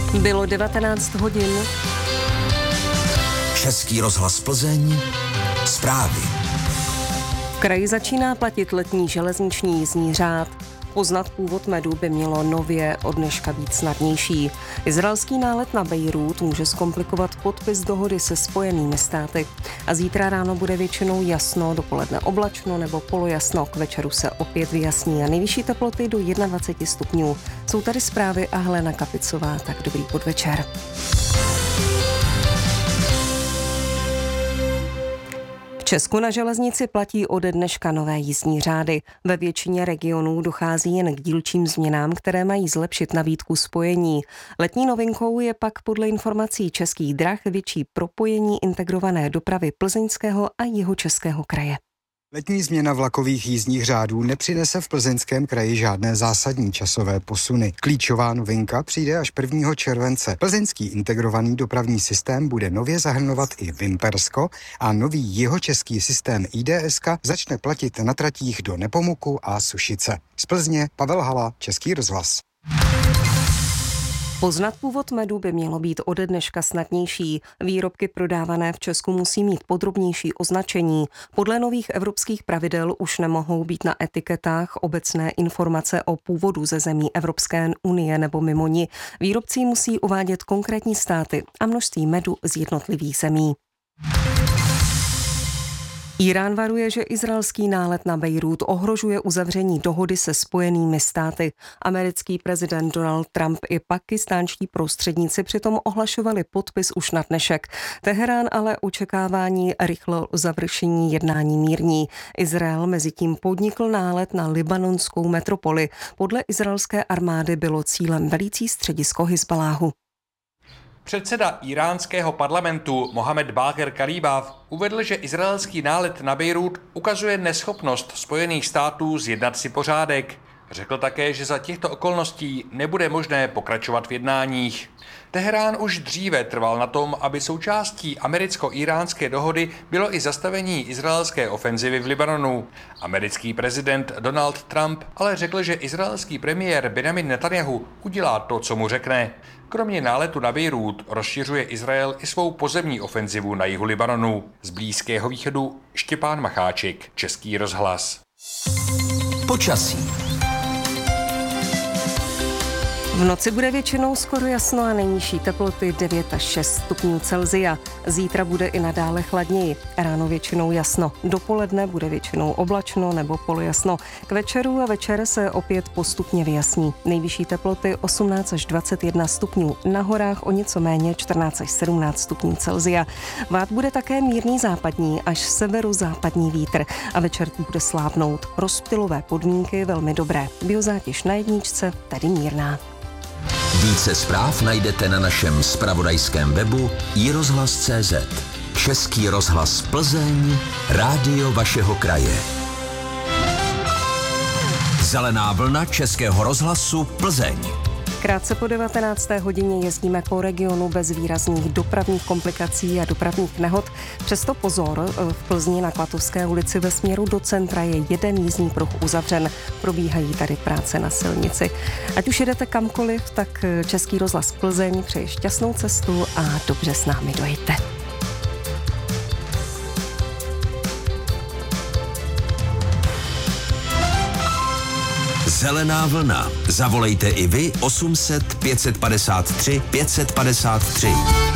Bylo 19 hodin. Český rozhlas Plzeň, zprávy. V kraji začíná platit letní železniční jízdní řád. Poznat původ medu by mělo nově od dneška být snadnější. Izraelský nálet na Bejrút může zkomplikovat podpis dohody se Spojenými státy. A zítra ráno bude většinou jasno, dopoledne oblačno nebo polojasno. K večeru se opět vyjasní a nejvyšší teploty do 21 stupňů. Jsou tady zprávy a Helena Kapicová, tak dobrý podvečer. V Česku na železnici platí ode dneška nové jízdní řády. Ve většině regionů dochází jen k dílčím změnám, které mají zlepšit nabídku spojení. Letní novinkou je pak podle informací Českých drah větší propojení integrované dopravy Plzeňského a Jihočeského kraje. Letní změna vlakových jízdních řádů nepřinese v Plzeňském kraji žádné zásadní časové posuny. Klíčová novinka přijde až 1. července. Plzeňský integrovaný dopravní systém bude nově zahrnovat i Vimpersko a nový jihočeský systém IDS začne platit na tratích do Nepomuku a Sušice. Z Plzně Pavel Hala, Český rozhlas. Poznat původ medu by mělo být ode dneška snadnější. Výrobky prodávané v Česku musí mít podrobnější označení. Podle nových evropských pravidel už nemohou být na etiketách obecné informace o původu ze zemí Evropské unie nebo mimo ni. Výrobci musí uvádět konkrétní státy a množství medu z jednotlivých zemí. Írán varuje, že izraelský nálet na Bejrút ohrožuje uzavření dohody se Spojenými státy. Americký prezident Donald Trump i pakistánští prostředníci přitom ohlašovali podpis už na dnešek. Teherán ale očekávání rychlého završení jednání mírní. Izrael mezitím podnikl nálet na libanonskou metropoli. Podle izraelské armády bylo cílem velící středisko Hizbaláhu. Předseda iránského parlamentu Mohamed Baqir Kalibaf uvedl, že izraelský nálet na Bejrút ukazuje neschopnost Spojených států zjednat si pořádek. Řekl také, že za těchto okolností nebude možné pokračovat v jednáních. Teherán už dříve trval na tom, aby součástí americko-iránské dohody bylo i zastavení izraelské ofenzivy v Libanonu. Americký prezident Donald Trump ale řekl, že izraelský premiér Benjamin Netanyahu udělá to, co mu řekne. Kromě náletu na Bejrút rozšiřuje Izrael i svou pozemní ofenzivu na jihu Libanonu. Z Blízkého východu Štěpán Macháček, Český rozhlas. Počasí. V noci bude většinou skoro jasno a nejnižší teploty 9 až 6 stupňů Celsia. Zítra bude i nadále chladněji. Ráno většinou jasno. Dopoledne bude většinou oblačno nebo polojasno. K večeru a večer se opět postupně vyjasní. Nejvyšší teploty 18 až 21 stupňů. Na horách o něco méně 14 až 17 stupňů Celsia. Vát bude také mírný západní až severozápadní vítr a večer bude slábnout. Rozptylové podmínky velmi dobré. Biozátěž na jedničce tedy mírná. Více zpráv najdete na našem zpravodajském webu iRozhlas.cz. Český rozhlas Plzeň, rádio vašeho kraje. Zelená vlna Českého rozhlasu Plzeň. Krátce po 19. hodině jezdíme po regionu bez výrazných dopravních komplikací a dopravních nehod. Přesto pozor, v Plzni na Klatovské ulici ve směru do centra je jeden jízdní pruh uzavřen. Probíhají tady práce na silnici. Ať už jedete kamkoliv, tak Český rozhlas Plzeň přeje šťastnou cestu a dobře s námi dojďte. Zelená vlna. Zavolejte i vy 800 553 553.